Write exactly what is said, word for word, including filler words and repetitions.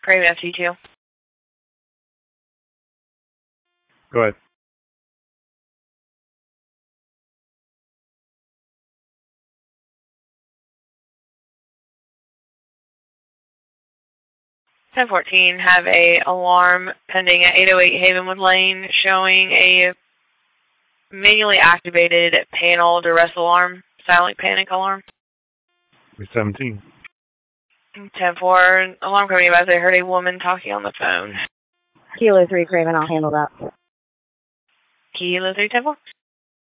Craven F T two. Go ahead. ten fourteen, have a alarm pending at eight oh eight Havenwood Lane showing a manually activated panel duress alarm, silent panic alarm. seventeen. ten four, alarm company advised they heard a woman talking on the phone. Kilo three, Craven, I'll handle that. Kilo three ten four.